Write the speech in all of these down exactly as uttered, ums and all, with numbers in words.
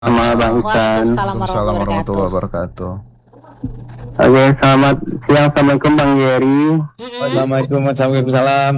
Sama Bang Isan. Waalaikumsalam warahmatullahi wabarakatuh. Oke, selamat siang. Assalamualaikum Bang Yeri. Mm-mm. Assalamualaikum, Waalaikumsalam.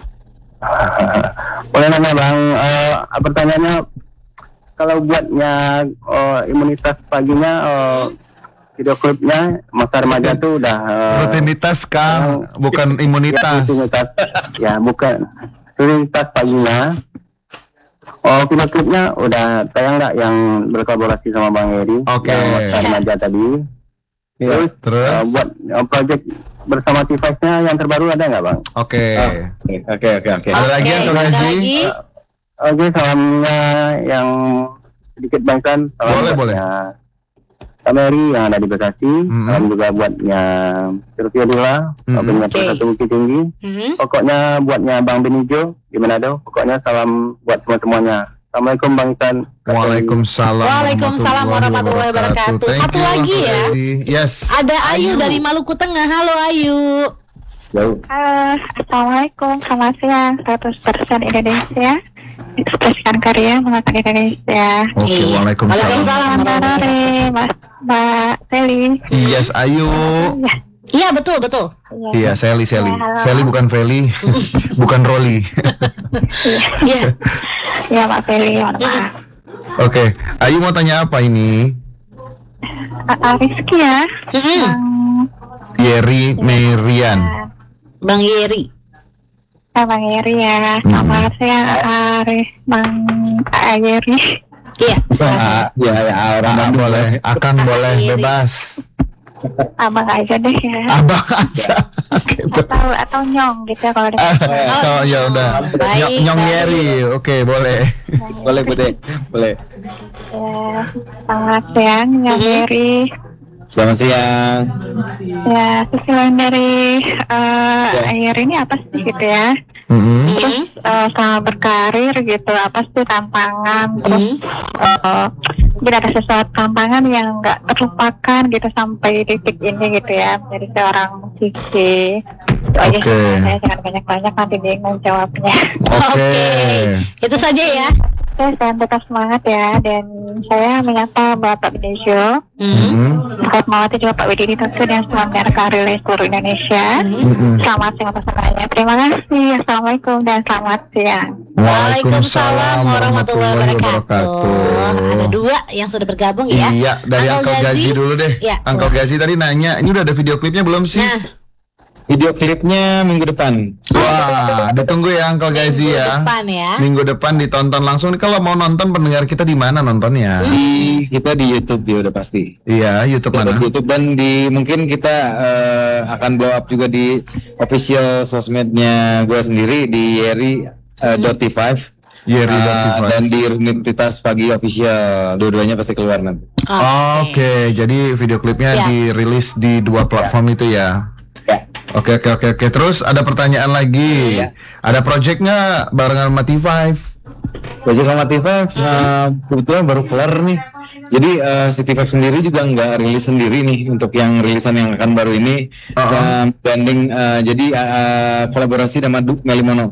Boleh nanya Bang, uh, pertanyaannya kalau buatnya uh, imunitas paginya, uh, video klipnya masa remaja tuh udah uh, rutinitas Kang, uh, bukan ya, imunitas. rutinitas, ya bukan rutinitas paginya. Oh, video klipnya udah tayang nggak yang berkolaborasi sama Bang Yeri? Oke. Yang masa remaja tadi. Ya, Terus, terus? uh, buat uh, project bersama T-Vice-nya yang terbaru ada nggak Bang? Oke. Oke, oke, oke. Ada lagi yang Oke, terima ada kasih? lagi? Oke, salamnya yang sedikit Bang San. Salam Boleh, buatnya Kameri yang ada di Bekasi. Mhm. Salam juga buatnya Sylvia Dula, Mhm. Kabupaten Oke. Satu Bukit Tinggi. Mhm. Pokoknya buatnya Bang Benijo di Manado. Pokoknya salam buat semua-semuanya. Assalamualaikum Bang San. Waalaikumsalam. Waalaikumsalam warahmatullahi wabarakatuh. Thank Satu you, lagi ya. Kang Desi. Yes. Ada Ayu dari Maluku Tengah. Halo Ayu. Jauh. Halo, Assalamualaikum, selamat siang. seratus persen Indonesia, ekspresikan karya mengangkat Indonesia. Oke, Iya. waalaikumsalam. Waalaikumsalam. Mbak Rare, Mas, Mbak Seli. Yes, Ayu. Iya betul betul. Iya, Sally, Sally. Halo. Sally bukan Feli, bukan Rolly. Iya. Ya, Mbak Seli, mohon maaf. Oke, Ayu mau tanya apa ini? Uh, Rizky ya, Mhm. Bang, Yeri Merian. Bang Yeri. uh, Bang Yeri ya. Selamat siang, Aris, Bang Ayeri. Iya. Ah, ya, ya, orang Ah, Bandung. boleh, Akang boleh, Yeri. bebas. Abang aja deh ya. Abang aja. Oke, Atau atau nyong gitu ya kalau ada. Oh, ya udah. Baik, Nyong, nyong baik. Yeri. Oke, boleh. Boleh, boleh, boleh. Ya, selamat siang, Nyong Mhm. Yeri. Selamat siang. Ya, tujuan dari uh, air ini apa sih gitu ya? Mhm. Terus uh, selama berkarir gitu, apa sih tantangan? Terus uh, mungkin ada sesuatu tantangan yang nggak terlupakan gitu sampai titik ini gitu ya, menjadi seorang musisi. Itu aja Oke. sih, saya jangan banyak-banyak nanti bingung jawabnya. Oke. Itu saja ya. Oke, saya tetap semangat ya, dan saya menyapa Bapak Benijo, Mhm. Mhm. Bapak Mawati juga Pak Wididi tentu dan seluruh karir di seluruh Indonesia. Mhm. Selamat siang untuk semuanya. Terima kasih. Assalamualaikum dan selamat siang. Waalaikumsalam warahmatullahi wabarakatuh. Ada dua yang sudah bergabung ya. Iya, dari Uncle Gazi dulu deh. Ya. Uncle Gazi tadi nanya, ini udah ada video klipnya belum sih? Nah, Video klipnya minggu depan. Wah, ditunggu ya Uncle Gazi minggu ya. depan ya. Minggu depan ditonton langsung. Kalau mau nonton pendengar kita di mana nontonnya? Di kita di YouTube ya udah pasti. Iya, YouTube Kita mana? di YouTube dan di mungkin kita eh, akan blow up juga di official sosmednya gue sendiri di Yeri eh, dot T lima. Yeri Eh, dot T lima. dan di Rutinitas Pagi official, dua-duanya pasti keluar nanti. Oke, jadi video klipnya Siap. dirilis di dua platform itu ya. Ya. Oke, oke, oke, oke. Terus ada pertanyaan lagi. Iya. Ada project nggak barengan sama T lima? Project sama T lima eh, kebetulan baru kelar nih. Jadi eh, si T lima sendiri juga nggak rilis sendiri nih untuk yang rilisan yang akan baru ini. Uh-uh. Eh, banding eh, jadi eh, kolaborasi sama Duke Melimono,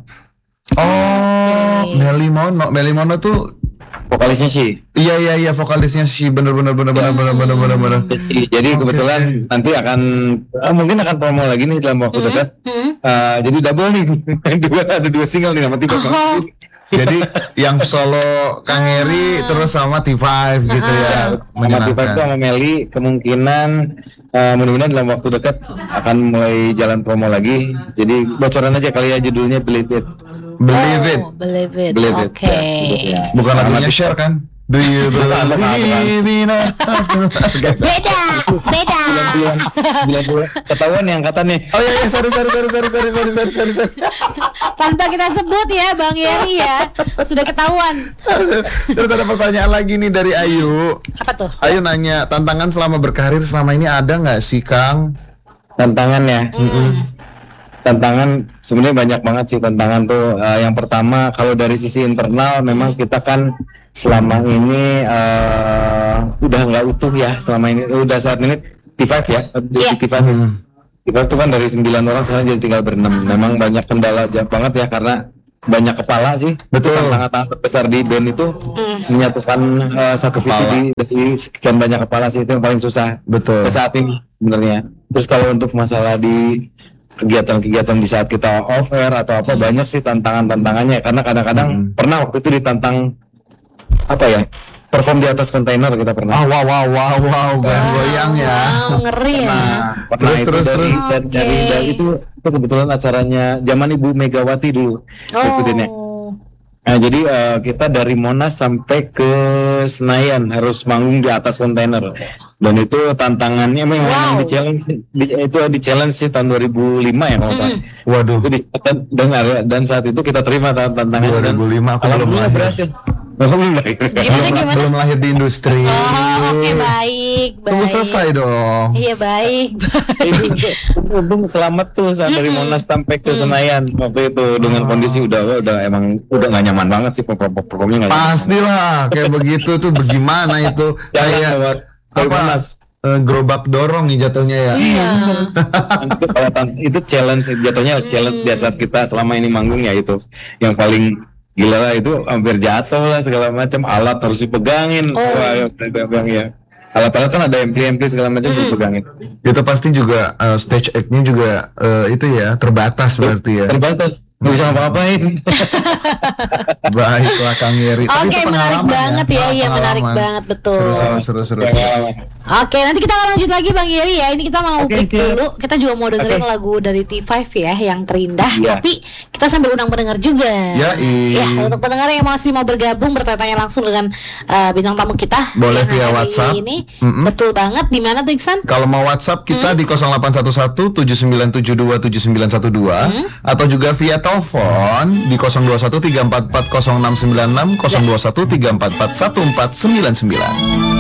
Oh, Melly Mono. Melly Mono tuh vokalisnya sih. iya iya iya vokalisnya sih bener bener bener bener bener bener bener bener. Jadi, jadi Oke. kebetulan nanti akan eh, mungkin akan promo lagi nih dalam waktu dekat. Mhm. Eh, jadi double nih, dua ada dua single nih sama T lima. Oh. Jadi yang solo Kang Eri terus sama T lima gitu ya. Sama T lima itu Menyenangkan. sama Meli kemungkinan eh, mudah-mudahan dalam waktu dekat akan mulai jalan promo lagi. Jadi bocoran aja kali ya judulnya Believe It. Believe it. Oh, believe it. Believe it, Oke. ya. Bukan Sama lagunya T lima. Share kan? Do you believe in us? Beda, beda. Bulan bulan bulan ketahuan yang kata nih. Oh iya iya sorry sorry sorry sorry sorry sorry sorry sorry. sorry. Tanpa kita sebut ya Bang Yeri ya. Sudah ketahuan. Terus ada pertanyaan lagi nih dari Ayu. Apa tuh? Ayu nanya tantangan selama berkarir selama ini ada nggak sih Kang? Tantangan ya. Tantangan sebenarnya banyak banget sih tantangan tuh. Eh, yang pertama kalau dari sisi internal memang kita kan selama ini eh, udah nggak utuh ya selama ini udah saat ini T lima ya di Iya. T lima. T lima itu kan dari sembilan orang sekarang jadi tinggal berenam. Memang banyak kendala ja- banget ya karena banyak kepala sih. Betul. Tantangan terbesar di band itu Mm. menyatukan uh, satu visi Kepala. di dari sekian banyak kepala sih, itu yang paling susah. Betul. Sampai saat ini sebenarnya. Terus kalau untuk masalah di kegiatan-kegiatan di saat kita off air atau apa, banyak sih tantangan-tantangannya, karena kadang-kadang Hmm. pernah waktu itu ditantang apa ya, perform di atas kontainer kita pernah. Ah, wow wow wow wow goyang-goyang ya. Wow, ngeri ya. Nah, pernah Terus, itu terus, dari, terus. dan, dari, Oke. dari itu itu kebetulan acaranya zaman Ibu Megawati dulu presidennya. Oh. Nah, jadi eh, kita dari Monas sampai ke Senayan harus manggung di atas kontainer, dan itu tantangannya memang Wow. di challenge di, itu di challenge sih tahun dua ribu lima ya kalau nggak salah. Waduh. Itu di- dan, dan saat itu kita terima tan- tantangannya. dua ribu lima aku belum Alhamdulillah lahir. berhasil. Alhamdulillah. Gimana Belum, gimana? belum lahir di industri. Oh, oke baik, baik. Tunggu selesai dong. Iya baik, baik. Itu untung selamat tuh saat dari Monas sampai ke Senayan waktu itu dengan kondisi udah udah emang udah nggak nyaman banget sih performnya nggak nyaman. Pastilah kayak begitu tuh bagaimana itu Jangan kayak lewat dari apa Monas. eh, gerobak dorong nih jatuhnya ya. Iya. itu, kalau tan- itu challenge jatuhnya challenge biasa kita selama ini manggung ya, itu yang paling gila lah, itu hampir jatuh lah segala macam, alat harus dipegangin. Oh. Wah, ya, pegang ya. Alat-alat kan ada ampli-ampli segala macam dipegangin. Itu pasti juga eh, stage act-nya juga eh, itu ya terbatas berarti ya. Terbatas, nggak bisa ngapa-ngapain. Baiklah Kang Yeri. Tapi Oke, itu menarik pengalaman banget ya, iya Pengalaman. menarik banget betul. Seru seru seru seru. seru. Oke, nanti kita akan lanjut lagi Bang Yeri ya. Ini kita mau Oke, break siap. dulu. Kita juga mau dengerin Oke. lagu dari T lima ya, yang terindah. Iya. Tapi kita sambil undang pendengar juga. Yai. Ya, untuk pendengar yang masih mau bergabung bertanya langsung dengan uh, bintang tamu kita. Boleh siang via hari WhatsApp. Ini Mm-mm. betul banget. Di mana tuh Iksan? Kalau mau WhatsApp kita di nol delapan satu satu tujuh sembilan tujuh dua tujuh sembilan satu dua atau juga via telepon di nol dua satu tiga empat empat nol enam sembilan enam nol dua satu tiga empat empat satu empat sembilan sembilan.